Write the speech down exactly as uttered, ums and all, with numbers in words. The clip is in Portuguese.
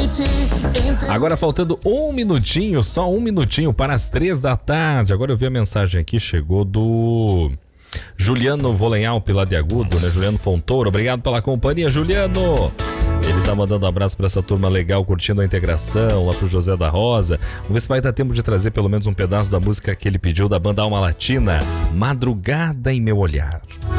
noite. Entre... Agora faltando um minutinho, só um minutinho para as três da tarde. Agora eu vi a mensagem aqui, chegou do Juliano Volenhalp lá de Agudo, né? Juliano Fontoura, obrigado pela companhia, Juliano. Ele tá mandando um abraço pra essa turma legal, curtindo a integração, lá pro José da Rosa. Vamos ver se vai dar tempo de trazer pelo menos um pedaço da música que ele pediu da banda Alma Latina, Madrugada em Meu Olhar.